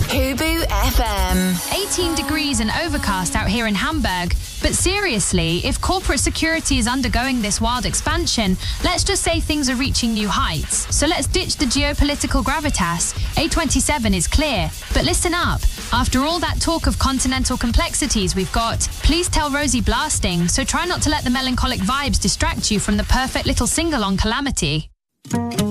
Hubu FM. 18 degrees and overcast out here in Hamburg. But seriously, if corporate security is undergoing this wild expansion, let's just say things are reaching new heights. So let's ditch the geopolitical gravitas. A27 is clear. But listen up. After all that talk of continental complexities we've got, please tell Rosie blasting, so try not to let the melancholic vibes distract you from the perfect little sing-along calamity.